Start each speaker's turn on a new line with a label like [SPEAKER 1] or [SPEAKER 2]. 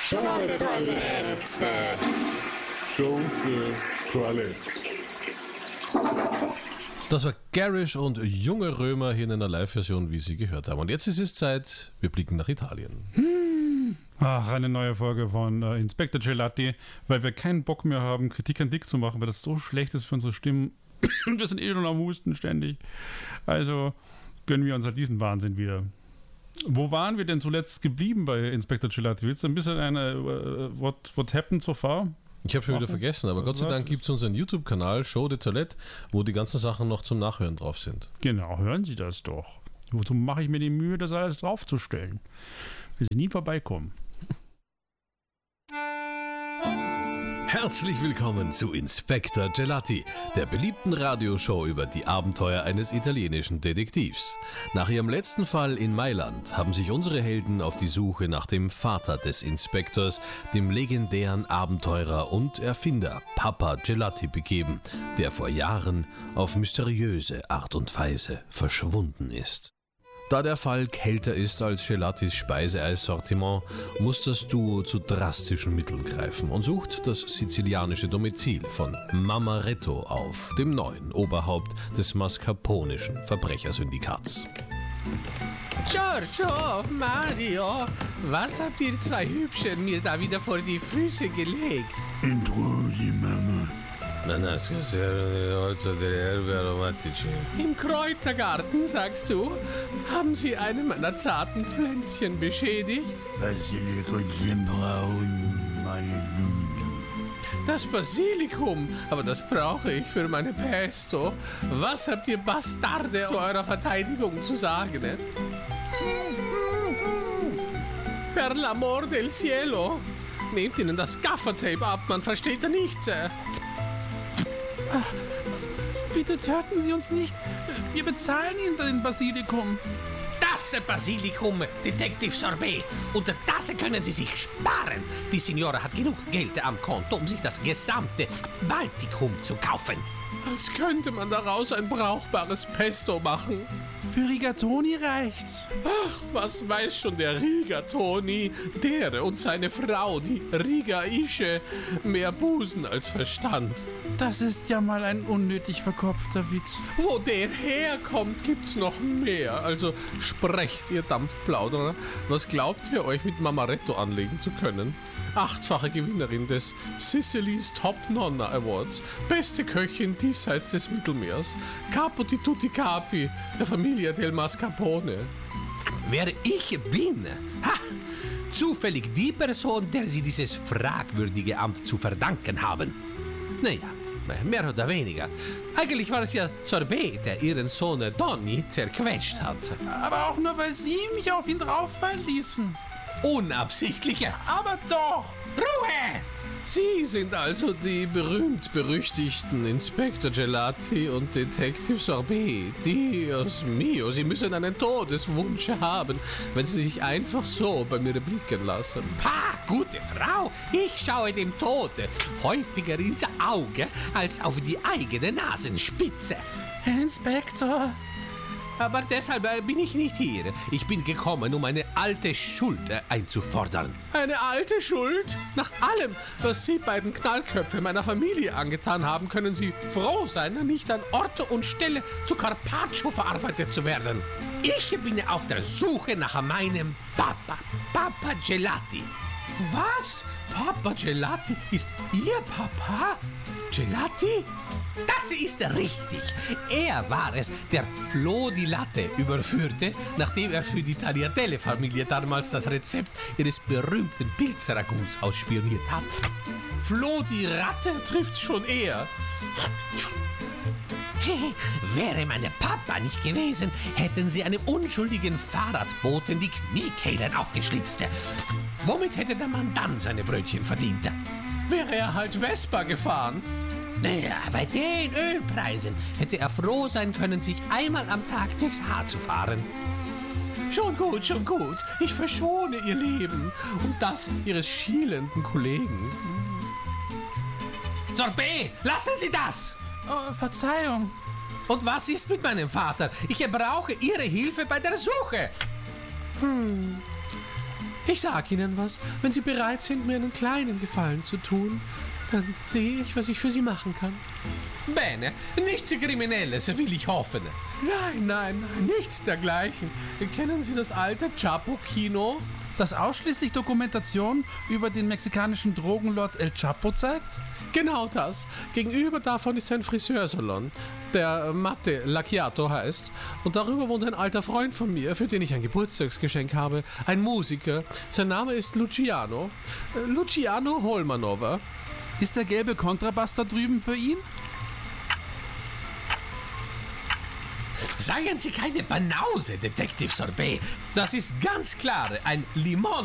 [SPEAKER 1] Toilette. Toilette.
[SPEAKER 2] Das war Garish und Junge Römer hier in einer Live-Version, wie Sie gehört haben. Und jetzt ist es Zeit, wir blicken nach Italien.
[SPEAKER 3] Ach, eine neue Folge von Inspector Gelati, weil wir keinen Bock mehr haben, Kritik an Dick zu machen, weil das so schlecht ist für unsere Stimmen. Wir sind schon am Husten ständig. Also gönnen wir uns halt diesen Wahnsinn wieder. Wo waren wir denn zuletzt geblieben bei Inspector Gelati? Willst du ein bisschen eine What happened so far?
[SPEAKER 2] Ich habe schon wieder vergessen, aber Gott sei Dank gibt es unseren YouTube-Kanal Show de Toilette, wo die ganzen Sachen noch zum Nachhören drauf sind.
[SPEAKER 3] Genau, hören Sie das doch. Wozu mache ich mir die Mühe, das alles draufzustellen? Will Sie nie vorbeikommen.
[SPEAKER 2] Herzlich willkommen zu Inspector Gelati, der beliebten Radioshow über die Abenteuer eines italienischen Detektivs. Nach ihrem letzten Fall in Mailand haben sich unsere Helden auf die Suche nach dem Vater des Inspektors, dem legendären Abenteurer und Erfinder Papa Gelati begeben, der vor Jahren auf mysteriöse Art und Weise verschwunden ist. Da der Fall kälter ist als Gelatis Speiseeissortiment, muss das Duo zu drastischen Mitteln greifen und sucht das sizilianische Domizil von Mamaretto auf, dem neuen Oberhaupt des mascarponischen Verbrechersyndikats.
[SPEAKER 4] Giorgio, Mario, was habt ihr zwei Hübschen mir da wieder vor die Füße gelegt?
[SPEAKER 1] Intrusi, Mama.
[SPEAKER 4] Im Kräutergarten, sagst du? Haben Sie eine meiner zarten Pflänzchen beschädigt?
[SPEAKER 1] Basilikum braun,
[SPEAKER 4] Das Basilikum, aber das brauche ich für meine Pesto. Was habt ihr Bastarde zu eurer Verteidigung zu sagen? Per l'amor del cielo. Nehmt ihnen das Gaffertape ab, man versteht da nichts.
[SPEAKER 5] Bitte töten Sie uns nicht. Wir bezahlen Ihnen den Basilikum.
[SPEAKER 4] Das Basilikum, Detective Sorbet. Und das können Sie sich sparen. Die Signora hat genug Geld am Konto, um sich das gesamte Baltikum zu kaufen. Als könnte man daraus ein brauchbares Pesto machen.
[SPEAKER 5] Für Rigatoni reicht's.
[SPEAKER 4] Ach, was weiß schon der Rigatoni? Der und seine Frau, die Rigaische, mehr Busen als Verstand.
[SPEAKER 5] Das ist ja mal ein unnötig verkopfter Witz.
[SPEAKER 4] Wo der herkommt, gibt's noch mehr. Also sprecht, ihr Dampfplauderer. Was glaubt ihr, euch mit Mamaretto anlegen zu können? 8-fache Gewinnerin des Sicily's Top Nonna Awards, beste Köchin diesseits des Mittelmeers, Capo di tutti capi der Familie del Mascarpone. Wer ich bin? Ha! Zufällig die Person, der Sie dieses fragwürdige Amt zu verdanken haben. Naja, mehr oder weniger. Eigentlich war es ja Sorbet, der ihren Sohn Donny zerquetscht hat.
[SPEAKER 5] Aber auch nur, weil Sie mich auf ihn drauffallen ließen.
[SPEAKER 4] Unabsichtliche.
[SPEAKER 5] Aber doch!
[SPEAKER 4] Ruhe! Sie sind also die berühmt-berüchtigten Inspector Gelati und Detective Sorbet. Dios mio, Sie müssen einen Todeswunsch haben, wenn Sie sich einfach so bei mir blicken lassen. Pah, gute Frau, ich schaue dem Tode häufiger ins Auge als auf die eigene Nasenspitze.
[SPEAKER 5] Herr Inspektor.
[SPEAKER 4] Aber deshalb bin ich nicht hier. Ich bin gekommen, um eine alte Schuld einzufordern. Eine alte Schuld? Nach allem, was Sie beiden Knallköpfe meiner Familie angetan haben, können Sie froh sein, nicht an Ort und Stelle zu Carpaccio verarbeitet zu werden. Ich bin auf der Suche nach meinem Papa, Papa Gelati. Was? Papa Gelati ist Ihr Papa? Gelati? Das ist richtig. Er war es, der Flo di Latte überführte, nachdem er für die Tagliatelle-Familie damals das Rezept ihres berühmten Pilzragout ausspioniert hat. Flo di Ratte trifft's schon eher. Wäre mein Papa nicht gewesen, hätten sie einem unschuldigen Fahrradboten die Kniekehlen aufgeschlitzt. Womit hätte der Mann dann seine Brötchen verdient? Wäre er halt Vespa gefahren? Naja, bei den Ölpreisen hätte er froh sein können, sich einmal am Tag durchs Haar zu fahren. Schon gut, schon gut. Ich verschone Ihr Leben und das Ihres schielenden Kollegen. Sorbet, lassen Sie das!
[SPEAKER 5] Oh, Verzeihung.
[SPEAKER 4] Und was ist mit meinem Vater? Ich brauche Ihre Hilfe bei der Suche. Ich sag Ihnen was. Wenn Sie bereit sind, mir einen kleinen Gefallen zu tun, dann sehe ich, was ich für Sie machen kann. Bene, nichts Kriminelles, will ich hoffen. Nein, nichts dergleichen. Kennen Sie das alte Chapo-Kino?
[SPEAKER 5] Das ausschließlich Dokumentation über den mexikanischen Drogenlord El Chapo zeigt?
[SPEAKER 4] Genau das. Gegenüber davon ist ein Friseursalon, der Matte Lacchiato heißt. Und darüber wohnt ein alter Freund von mir, für den ich ein Geburtstagsgeschenk habe. Ein Musiker. Sein Name ist Luciano. Luciano Holmanova.
[SPEAKER 5] Ist der gelbe Kontrabass da drüben für ihn?
[SPEAKER 4] Seien Sie keine Banause, Detektiv Sorbet. Das ist ganz klar ein Limon